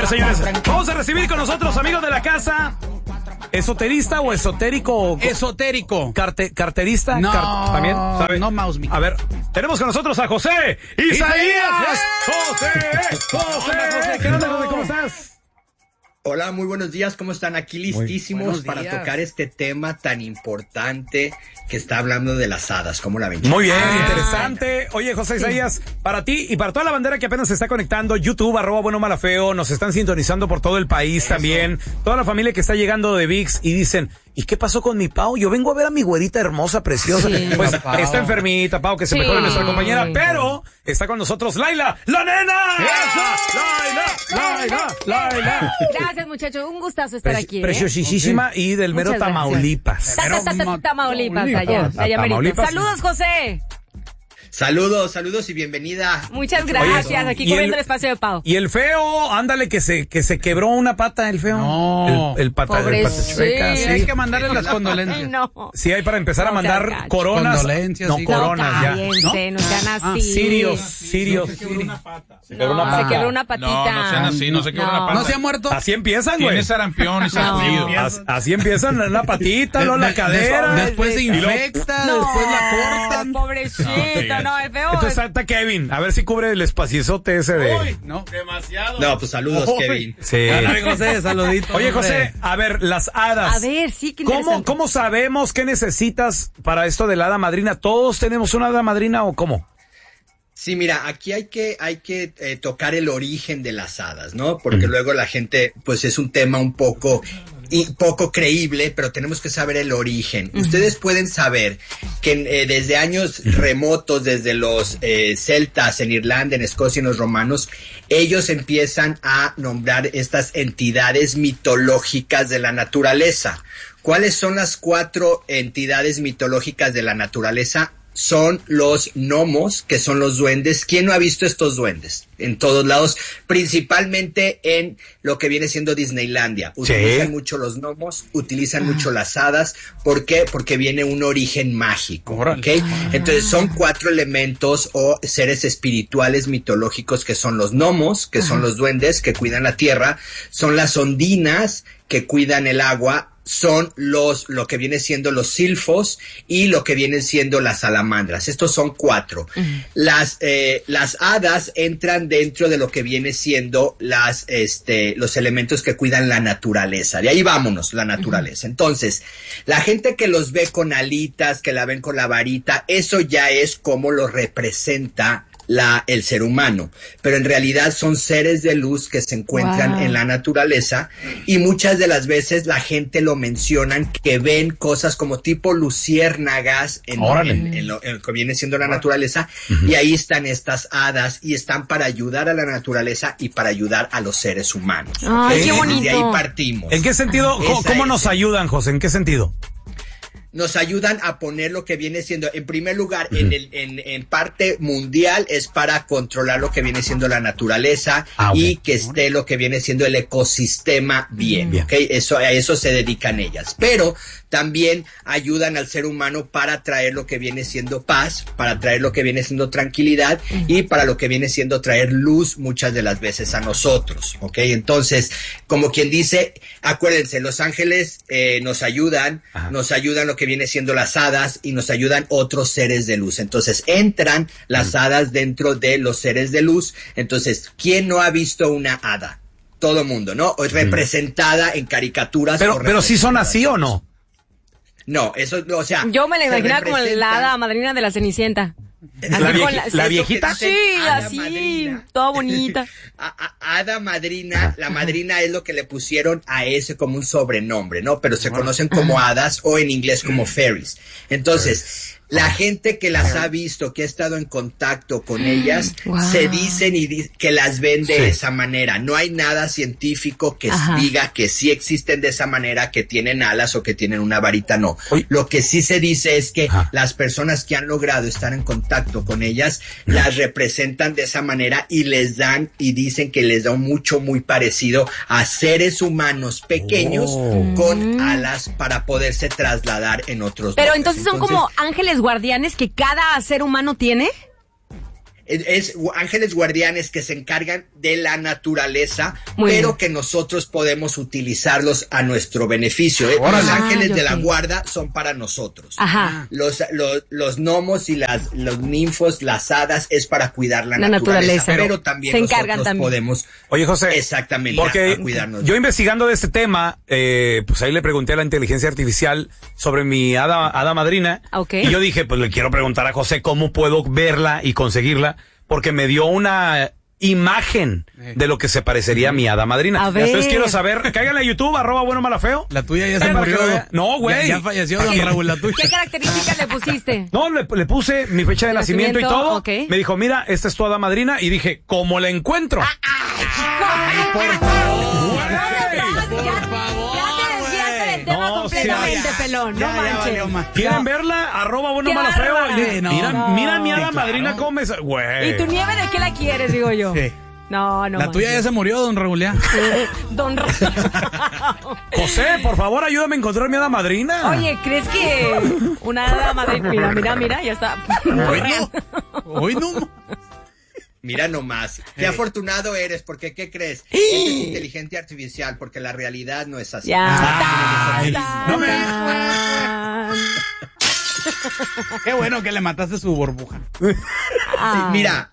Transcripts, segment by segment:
ver, señores, vamos a recibir con nosotros, amigos de la casa, ¿esoterista o esotérico? Esotérico. ¿Carterista? No, ¿también? ¿Sabe? No, mouse me. A ver, tenemos con nosotros a José Isaías. José, ¿qué onda, José? ¿Cómo estás? Hola, muy buenos días, ¿cómo están? Aquí listísimos para tocar este tema tan importante que está hablando de las hadas, ¿cómo la ven? Muy bien, interesante. Oye, José Isaías, para ti y para toda la bandera que apenas se está conectando, YouTube, @buenomalafeo, nos están sintonizando por todo el país también, toda la familia que está llegando de ViX y dicen, ¿y qué pasó con mi Pau? Yo vengo a ver a mi güerita hermosa, preciosa. Sí, pues Pau. está enfermita, Pau, que se mejore nuestra compañera, pero está con nosotros Laila, la nena. Laila. Gracias, muchachos. Un gustazo estar aquí. Preciosísima y del mero Muchas gracias. Tamaulipas. Tamaulipas, allá merito. Tamaulipas. Saludos, José. Saludos y bienvenida. Muchas gracias. Oye, Aquí y comiendo el espacio de Pau. Y el feo, ándale, que se quebró una pata, el feo. No. El pata Pobrecito. chueca, Sí, hay que mandarle las condolencias. Ay, no. Sí, hay para empezar a No seas mandar gacho. coronas. Condolencias, No, sí. coronas ya. Cállense, no sean así. Sirios. Se quebró una patita. No sean así, no se quebró una pata. ¿No se ha muerto? Así empiezan, güey. Tiene sarampión y sacudido. Así empiezan la patita, luego la cadera. Después se y luego- infecta, después la cortan. Pobrecito, no, el feo. Entonces salta Kevin, a ver si cubre el espaciozote ese de... No. Demasiado. No, pues saludos, Kevin. Sí. José, saludito. Oye, hombre. José, a ver, las hadas. A ver, sí, qué interesante. ¿Cómo sabemos qué necesitas para esto de la hada madrina? ¿Todos tenemos una hada madrina o cómo? Sí, mira, aquí hay que tocar el origen de las hadas, ¿no? Porque luego la gente, pues es un tema un poco creíble, pero tenemos que saber el origen. Ustedes pueden saber que desde años remotos, desde los celtas en Irlanda, en Escocia, en los romanos, ellos empiezan a nombrar estas entidades mitológicas de la naturaleza. ¿Cuáles son las 4 entidades mitológicas de la naturaleza? Son los gnomos, que son los duendes. ¿Quién no ha visto estos duendes? En todos lados, principalmente en lo que viene siendo Disneylandia. Utilizan mucho los gnomos, utilizan mucho las hadas. ¿Por qué? Porque viene un origen mágico, ¿ok? Entonces son 4 elementos o seres espirituales mitológicos que son los gnomos, que son los duendes que cuidan la tierra, son las ondinas que cuidan el agua, son lo que viene siendo los silfos y lo que vienen siendo las salamandras. Estos son 4. Las hadas entran dentro de lo que viene siendo los elementos que cuidan la naturaleza. De ahí vámonos, la naturaleza. Entonces, la gente que los ve con alitas, que la ven con la varita, eso ya es como lo representa el ser humano, pero en realidad son seres de luz que se encuentran en la naturaleza, y muchas de las veces la gente lo mencionan que ven cosas como tipo luciérnagas en lo que viene siendo la naturaleza, y ahí están estas hadas y están para ayudar a la naturaleza y para ayudar a los seres humanos. Ay, qué bonito. Desde ahí partimos. ¿En qué sentido? ¿Cómo nos ayudan, José? ¿En qué sentido? Nos ayudan a poner lo que viene siendo, en primer lugar, en parte mundial, es para controlar lo que viene siendo la naturaleza y que esté lo que viene siendo el ecosistema bien. ¿Ok? A eso se dedican ellas. Pero también ayudan al ser humano para traer lo que viene siendo paz, para traer lo que viene siendo tranquilidad y para lo que viene siendo traer luz muchas de las veces a nosotros. ¿Ok? Entonces, como quien dice, acuérdense, los ángeles nos ayudan lo que viene siendo las hadas y nos ayudan otros seres de luz. Entonces entran las hadas dentro de los seres de luz. Entonces, ¿quién no ha visto una hada? Todo mundo, ¿no? O es representada en caricaturas. Pero ¿sí son así o no? No, eso, o sea. Yo me la imaginaba como la hada madrina de la Cenicienta. ¿La viejita? Sí, así, madrina. Toda bonita. Hada madrina, la madrina es lo que le pusieron a ese como un sobrenombre, ¿no? Pero se conocen como hadas o en inglés como fairies. Entonces, la gente que las ha visto, que ha estado en contacto con ellas, se dicen que las ven de esa manera. No hay nada científico que diga que sí existen de esa manera, que tienen alas o que tienen una varita, no. Lo que sí se dice es que las personas que han logrado estar en contacto con ellas, las representan de esa manera y les dan, y dicen que les da un mucho muy parecido a seres humanos pequeños con alas para poderse trasladar en otros Pero lugares. entonces son como ángeles guardianes que cada ser humano tiene. Es ángeles guardianes que se encargan de la naturaleza, Muy pero bien. que nosotros podemos utilizarlos a nuestro beneficio. Los ángeles de la guarda son para nosotros. Ajá. Los gnomos y los ninfos, las hadas, es para cuidar la naturaleza. Pero también se encargan nosotros también. podemos. Oye, José. Exactamente. Porque a cuidarnos. yo investigando de este tema, pues ahí le pregunté a la inteligencia artificial sobre mi hada madrina. Ok. Y yo dije, pues le quiero preguntar a José cómo puedo verla y conseguirla, porque me dio una imagen de lo que se parecería a mi hada madrina. A ver. Entonces quiero saber, cáiganle a YouTube, @buenomalafeo. La tuya ya se Para que murió. vea. No, güey. Ya falleció, don Raúl, la tuya. ¿Qué características le pusiste? No, le puse mi fecha de nacimiento y todo. Ok. Me dijo, mira, esta es tu hada madrina. Y dije, ¿cómo la encuentro? Por favor. Ya te desviaste del tema No, completamente, pelón. No Ya manches. valió más. ¿Quieren verla? @buenomalafeo. bárbaro. Y- No. Mira mi hada Sí, madrina claro. cómo es. Güey. ¿Y tu nieve de qué la quieres, digo yo? Sí. No, no. La tuya ya se murió, don Raúl. Ya. Don José, por favor, ayúdame a encontrar mi hada madrina. Oye, ¿crees que una hada madrina? Mira, ya está. Hoy no. Mira nomás, qué afortunado eres, porque ¿qué crees? Es inteligencia artificial, porque la realidad no es así. Ya. Ay, no me- Qué bueno que le mataste su burbuja. Ah. Mira,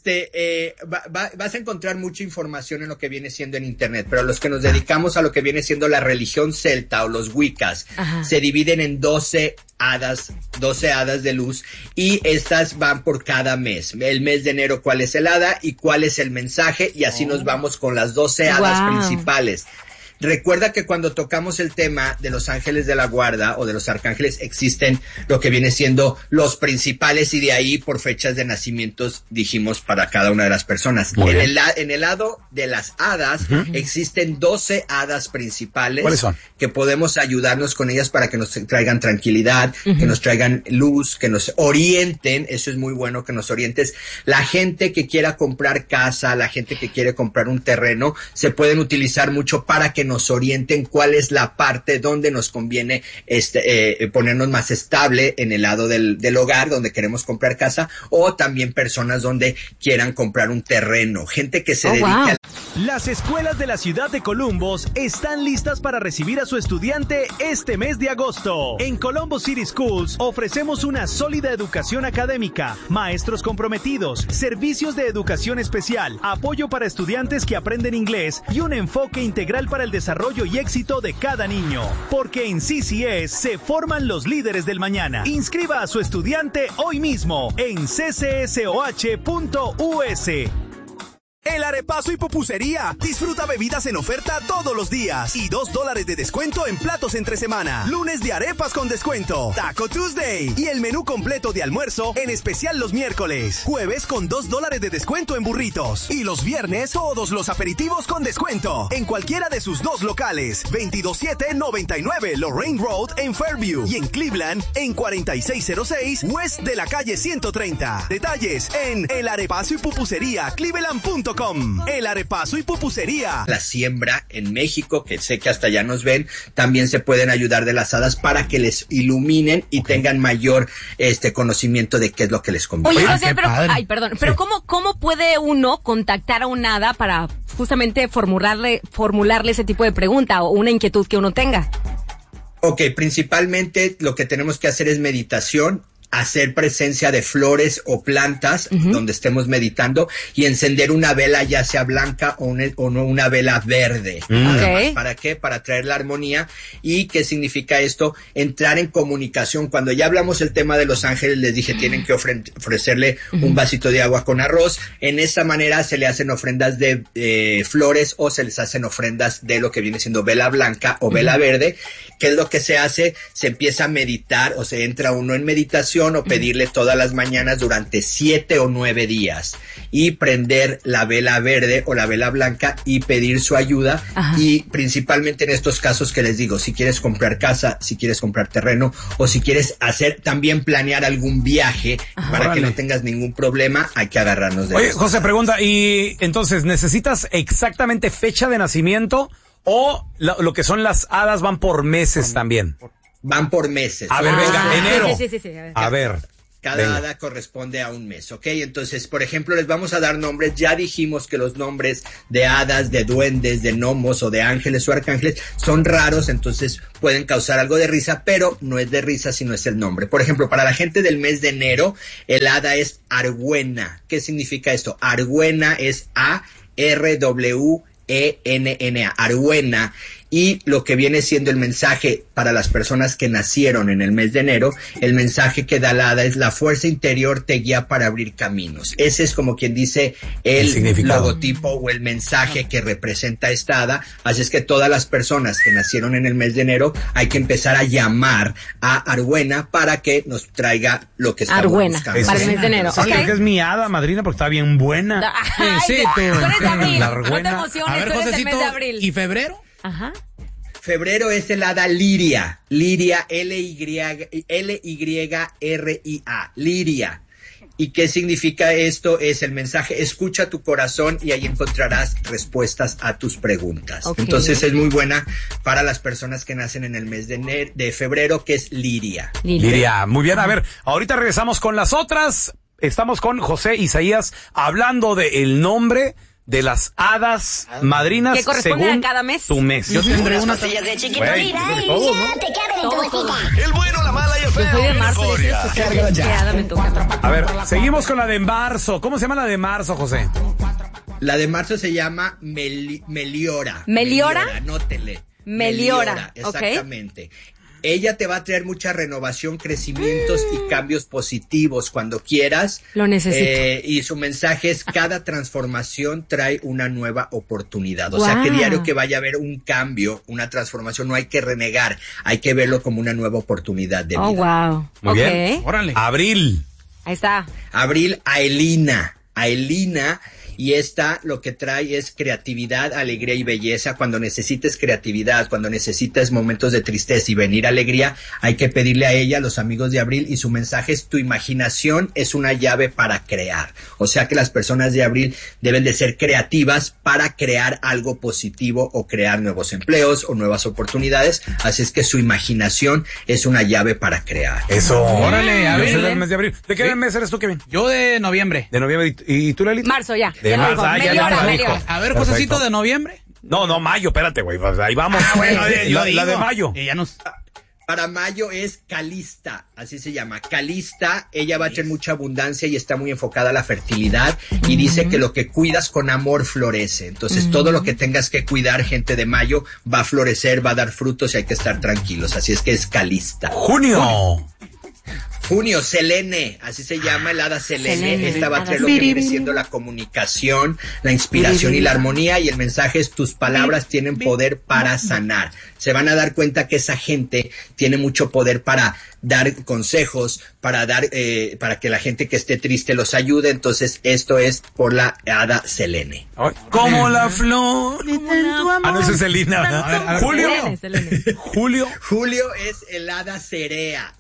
vas a encontrar mucha información en lo que viene siendo en internet, pero los que nos dedicamos a lo que viene siendo la religión celta o los wiccas, Ajá. se dividen en 12 hadas de luz, y estas van por cada mes. El mes de enero, cuál es el hada y cuál es el mensaje, y así nos vamos con las 12 hadas Wow. principales. Recuerda que cuando tocamos el tema de los ángeles de la guarda o de los arcángeles, existen lo que viene siendo los principales, y de ahí por fechas de nacimientos dijimos para cada una de las personas. Muy En bien. el lado de las hadas existen 12 hadas principales. ¿Cuáles son? Que podemos ayudarnos con ellas para que nos traigan tranquilidad, que nos traigan luz, que nos orienten. Eso es muy bueno, que nos orientes. La gente que quiera comprar casa, la gente que quiere comprar un terreno, se pueden utilizar mucho para que nos orienten cuál es la parte donde nos conviene ponernos más estable en el lado del hogar donde queremos comprar casa, o también personas donde quieran comprar un terreno, gente que se dedique wow. a Las escuelas de la ciudad de Columbus están listas para recibir a su estudiante este mes de agosto. En Columbus City Schools ofrecemos una sólida educación académica, maestros comprometidos, servicios de educación especial, apoyo para estudiantes que aprenden inglés y un enfoque integral para el desarrollo y éxito de cada niño. Porque en CCS se forman los líderes del mañana. Inscriba a su estudiante hoy mismo en ccsoh.us. El arepazo y pupusería. Disfruta bebidas en oferta todos los días y $2 de descuento en platos entre semana. Lunes de arepas con descuento. Taco Tuesday. Y el menú completo de almuerzo en especial los miércoles. Jueves con $2 de descuento en burritos. Y los viernes todos los aperitivos con descuento. En cualquiera de sus dos locales. 22799 Lorraine Road en Fairview. Y en Cleveland en 4606 West de la calle 130. Detalles en elarepazoypupusería.cleveland.com. El arepazo y pupusería. la siembra en México, que sé que hasta allá nos ven, también se pueden ayudar de las hadas para que les iluminen y tengan mayor conocimiento de qué es lo que les conviene. Oye, Ah, José, qué pero, padre. pero Sí. ¿cómo puede uno contactar a un hada para justamente formularle ese tipo de pregunta o una inquietud que uno tenga? Ok, principalmente lo que tenemos que hacer es meditación, hacer presencia de flores o plantas donde estemos meditando, y encender una vela ya sea blanca o una vela verde. Nada más. Ok. ¿Para qué? Para traer la armonía. ¿Y qué significa esto? Entrar en comunicación. Cuando ya hablamos el tema de los ángeles, les dije, tienen que ofrecerle un vasito de agua con arroz. En esa manera se le hacen ofrendas de flores, o se les hacen ofrendas de lo que viene siendo vela blanca o vela verde. ¿Qué es lo que se hace? Se empieza a meditar, o se entra uno en meditación, o pedirle todas las mañanas durante 7 o 9 días, y prender la vela verde o la vela blanca y pedir su ayuda. Ajá. Y principalmente en estos casos que les digo, si quieres comprar casa, si quieres comprar terreno, o si quieres también planear algún viaje para Órale. que no tengas ningún problema, hay que agarrarnos de Oye, eso. José, pregunta, y entonces, ¿necesitas exactamente fecha de nacimiento o lo que son las hadas van por meses también? Van por meses. A ver, venga, enero. Sí. A ver, Cada hada corresponde a un mes, ¿ok? Entonces, por ejemplo, les vamos a dar nombres. Ya dijimos que los nombres de hadas, de duendes, de gnomos o de ángeles o arcángeles son raros, entonces pueden causar algo de risa, pero no es de risa, sino es el nombre. Por ejemplo, para la gente del mes de enero, el hada es Argüena. ¿Qué significa esto? Argüena es A-R-W-E-N-N-A, Argüena. Y lo que viene siendo el mensaje para las personas que nacieron en el mes de enero, el mensaje que da la hada es: la fuerza interior te guía para abrir caminos. Ese es como quien dice el logotipo o el mensaje que representa esta hada. Así es que todas las personas que nacieron en el mes de enero hay que empezar a llamar a Argüena para que nos traiga lo que estamos buscando. Para el mes de enero. Okay. Que es mi hada madrina porque está bien buena. Ay, sí, tú eres de abril. La no te Argüena. emociones, A ver, tú eres del mes Josecito, de abril. ¿y febrero? Ajá. Febrero es el hada Liria. Liria, L-Y-R-I-A. Liria. ¿Y qué significa esto? Es el mensaje: escucha tu corazón y ahí encontrarás respuestas a tus preguntas. Okay. Entonces es muy buena para las personas que nacen en el mes de febrero, que es Liria. Liria, muy bien. A ver, ahorita regresamos con las otras. Estamos con José Isaías hablando del nombre de las hadas madrinas que corresponde según a cada mes. tu mes. Yo tendré una... de chiquito, Güey, mira, yo creo que y todos, ya ¿no? te caben en tu bolsita. El bueno, la mala y el Yo feo. soy de marzo, yo quiero Euforia. escuchar qué hada me toca. A ver, seguimos con la de marzo. ¿Cómo se llama la de marzo, José? La de marzo se llama Meliora. ¿Meliora? Anótele. Meliora, ok. Exactamente. Ella te va a traer mucha renovación, crecimientos y cambios positivos cuando quieras. Lo necesito. Y su mensaje es: cada transformación trae una nueva oportunidad. O sea, que diario que vaya a haber un cambio, una transformación, no hay que renegar, hay que verlo como una nueva oportunidad de vida. Oh, wow. Muy bien. Órale. Abril. Ahí está. Abril, Aelina. Y esta lo que trae es creatividad, alegría y belleza. Cuando necesites creatividad, cuando necesites momentos de tristeza y venir alegría, hay que pedirle a ella, a los amigos de Abril, y su mensaje es: tu imaginación es una llave para crear. O sea que las personas de Abril deben de ser creativas para crear algo positivo o crear nuevos empleos o nuevas oportunidades. Así es que su imaginación es una llave para crear. Eso. Órale, Yo soy Abril. del mes de abril. ¿De qué mes eres tú, Kevin? Yo de noviembre. De noviembre. ¿Y tú, Lelita? Marzo ya. De Ya lo marzo, dijo. ya Meliora, lo dijo. Meliora. A ver, Perfecto. Josecito, de noviembre. No, mayo, espérate, güey. Pues ahí vamos. La de mayo. Y ya nos... Para mayo es Calista, así se llama. Calista, ella va a tener mucha abundancia y está muy enfocada a la fertilidad, y dice que lo que cuidas con amor florece. Entonces todo lo que tengas que cuidar, gente de mayo, va a florecer, va a dar frutos y hay que estar tranquilos. Así es que es Calista. Junio. Junio, Selene, así se llama el hada Selene. Selene, Esta va a hada traer lo que viene siendo la comunicación, la inspiración y la armonía, y el mensaje es: tus palabras tienen poder para sanar. Se van a dar cuenta que esa gente tiene mucho poder para dar consejos, para que la gente que esté triste los ayude. Entonces esto es por la hada Selene. Ay, como la flor. No, esa es Selena, ¿verdad? A ver, Julio. Selene. Julio. Julio es el hada Cerea,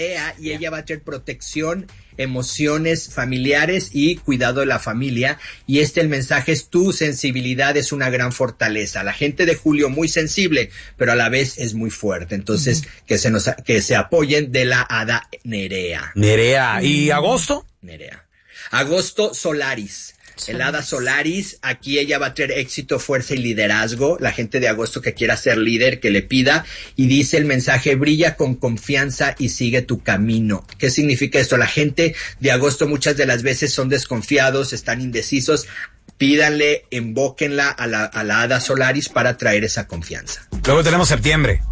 y ella va a tener protección, emociones familiares y cuidado de la familia. Y el mensaje es: tu sensibilidad es una gran fortaleza. La gente de Julio muy sensible, pero a la vez es muy fuerte. Entonces, que se apoyen de la hada Nerea. Nerea. ¿Y agosto? Nerea. Agosto, Solaris. El hada Solaris, aquí ella va a tener éxito, fuerza y liderazgo. La gente de agosto que quiera ser líder, que le pida. Y dice el mensaje: brilla con confianza y sigue tu camino. ¿Qué significa esto? La gente de agosto muchas de las veces son desconfiados, están indecisos. Pídanle, invóquenla a la hada Solaris para traer esa confianza. Luego tenemos septiembre.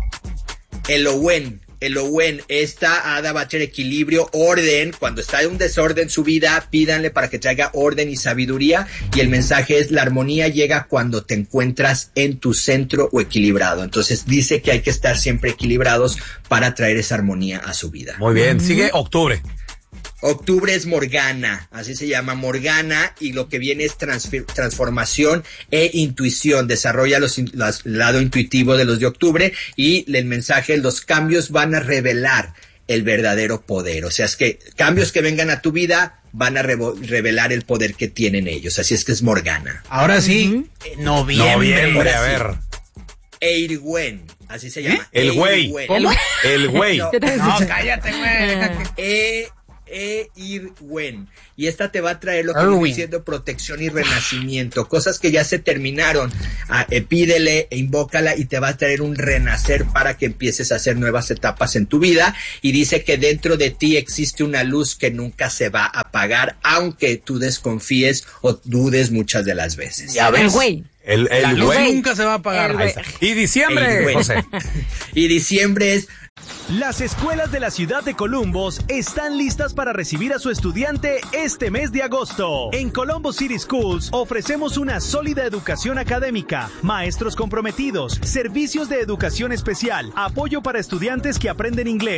Elohuen, esta hada va a tener equilibrio, orden. Cuando está en un desorden su vida, pídanle para que traiga orden y sabiduría. Y el mensaje es: la armonía llega cuando te encuentras en tu centro o equilibrado. Entonces dice que hay que estar siempre equilibrados para traer esa armonía a su vida. Muy bien. Sigue octubre. Octubre es Morgana, así se llama, Morgana, y lo que viene es transformación e intuición. Desarrolla el lado intuitivo de los de octubre, y el mensaje: los cambios van a revelar el verdadero poder. O sea, es que cambios que vengan a tu vida van a revelar el poder que tienen ellos. Así es que es Morgana. Ahora sí, noviembre. A ver. Eirwen, así se llama. El güey. Eirwen. ¿Cómo? El güey. No, No, cállate, güey. Irwen. Y esta te va a traer lo que viene siendo protección y renacimiento. Cosas que ya se terminaron. Pídele, invócala y te va a traer un renacer para que empieces a hacer nuevas etapas en tu vida. Y dice que dentro de ti existe una luz que nunca se va a apagar, aunque tú desconfíes o dudes muchas de las veces. Ya ves. El güey. El luz güey. nunca se va a apagar. Y diciembre, José. Y diciembre es... Las escuelas de la ciudad de Columbus están listas para recibir a su estudiante este mes de agosto. En Columbus City Schools ofrecemos una sólida educación académica, maestros comprometidos, servicios de educación especial, apoyo para estudiantes que aprenden inglés.